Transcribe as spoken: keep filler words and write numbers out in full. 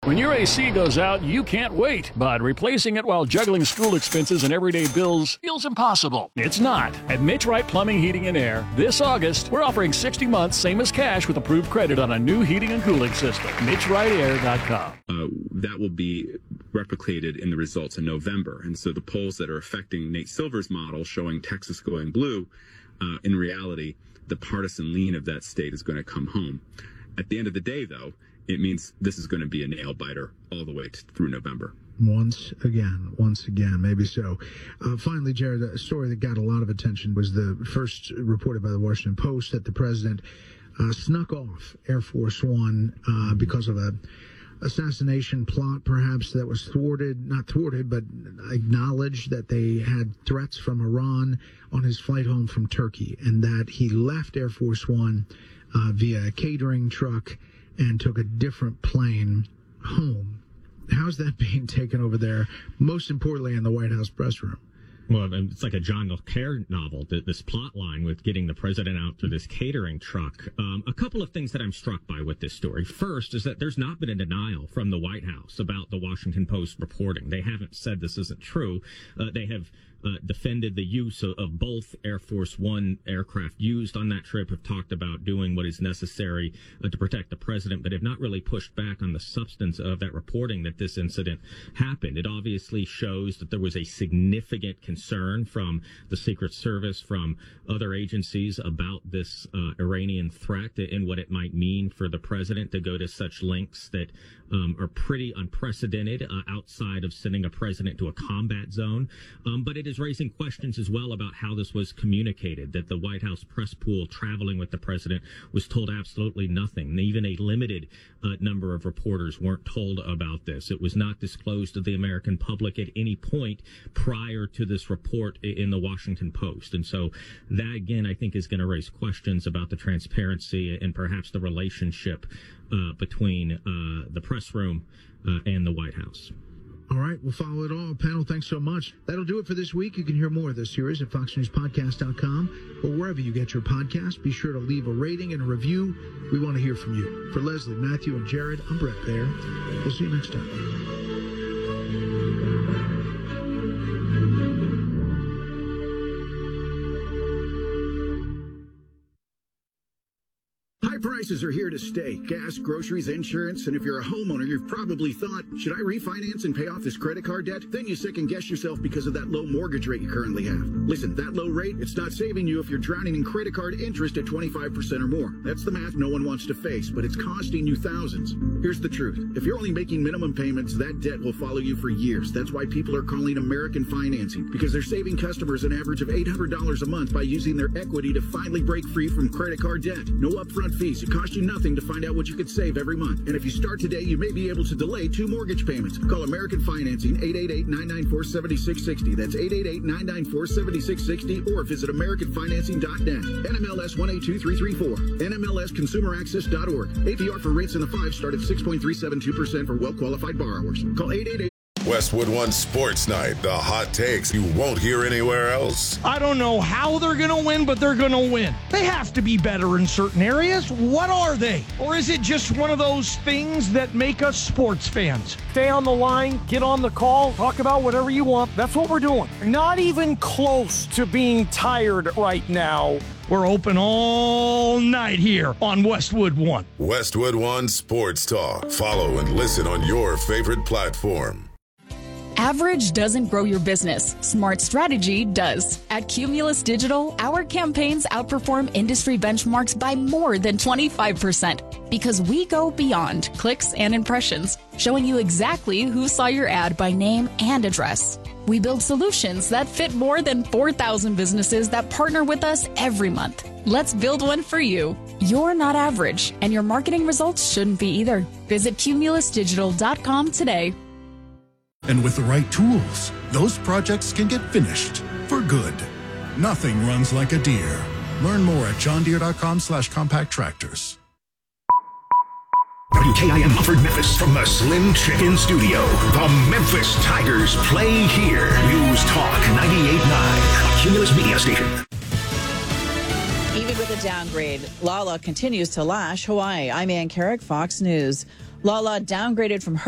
When your A C goes out, you can't wait, but replacing it while juggling school expenses and everyday bills feels impossible. It's not. At Mitch Wright Plumbing, Heating, and Air, this August, we're offering sixty months, same as cash, with approved credit on a new heating and cooling system. Mitch Wright Air dot com. Uh, that will be replicated in the results in November. And so the polls that are affecting Nate Silver's model showing Texas going blue, uh, in reality, the partisan lean of that state is going to come home. At the end of the day, though, it means this is going to be a nail biter all the way to, through November. Once again, once again, maybe so. Uh, finally, Jared, a story that got a lot of attention was the first reported by the Washington Post that the president uh, snuck off Air Force One uh, because of a assassination plot, perhaps, that was thwarted, not thwarted, but acknowledged that they had threats from Iran on his flight home from Turkey, and that he left Air Force One uh, via a catering truck and took a different plane home. How's that being taken over there, most importantly in the White House press room? Well, it's like a John Le Carre novel, this plot line with getting the president out to this catering truck. Um, a couple of things that I'm struck by with this story. First is that there's not been a denial from the White House about the Washington Post reporting. They haven't said this isn't true. Uh, they have uh, defended the use of, of both Air Force One aircraft used on that trip, have talked about doing what is necessary uh, to protect the president, but have not really pushed back on the substance of that reporting that this incident happened. It obviously shows that there was a significant concern from the Secret Service, from other agencies about this uh, Iranian threat and what it might mean for the president to go to such lengths that um, are pretty unprecedented uh, outside of sending a president to a combat zone. Um, but it is raising questions as well about how this was communicated, that the White House press pool traveling with the president was told absolutely nothing. Even a limited uh, number of reporters weren't told about this. It was not disclosed to the American public at any point prior to this report in the Washington Post. And so that, again, I think is going to raise questions about the transparency and perhaps the relationship uh, between uh, the press room uh, and the White House. All right, we'll follow it all. Panel, thanks so much. That'll do it for this week. You can hear more of this series at fox news podcast dot com or wherever you get your podcast. Be sure to leave a rating and a review. We want to hear from you. For Leslie, Matthew, and Jared, I'm Brett Baer. We'll see you next time. Prices are here to stay. Gas, groceries, insurance, and if you're a homeowner, you've probably thought, should I refinance and pay off this credit card debt? Then you second guess yourself because of that low mortgage rate you currently have. Listen, that low rate, it's not saving you if you're drowning in credit card interest at twenty-five percent or more. That's the math no one wants to face, but it's costing you thousands. Here's the truth. If you're only making minimum payments, that debt will follow you for years. That's why people are calling American Financing, because they're saving customers an average of eight hundred dollars a month by using their equity to finally break free from credit card debt. No upfront fees. It costs you nothing to find out what you could save every month. And if you start today, you may be able to delay two mortgage payments. Call American Financing, eight eight eight, nine nine four, seven six six zero. That's eight eight eight, nine nine four, seven six six zero, or visit american financing dot net. N M L S one eight two three three four. N M L S consumer access dot org. A P R for rates in the five start at six point three seven two percent for well-qualified borrowers. Call eight eight eight. Westwood One Sports Night, the hot takes you won't hear anywhere else. I don't know how they're going to win, but they're going to win. They have to be better in certain areas. What are they? Or is it just one of those things that make us sports fans? Stay on the line, get on the call, talk about whatever you want. That's what we're doing. Not even close to being tired right now. We're open all night here on Westwood One. Westwood One Sports Talk. Follow and listen on your favorite platform. Average doesn't grow your business. Smart strategy does. At Cumulus Digital, our campaigns outperform industry benchmarks by more than twenty-five percent because we go beyond clicks and impressions, showing you exactly who saw your ad by name and address. We build solutions that fit more than four thousand businesses that partner with us every month. Let's build one for you. You're not average, and your marketing results shouldn't be either. Visit cumulus digital dot com today. And with the right tools, those projects can get finished for good. Nothing runs like a deer. Learn more at john deere dot com slash compact tractors. W K I M Mumford, Memphis, from the Slim Chicken Studio. The Memphis Tigers play here. News Talk ninety-eight point nine, Cumulus Media Station. Even with a downgrade, Lala continues to lash Hawaii. I'm Ann Carrick, Fox News. Lala downgraded from her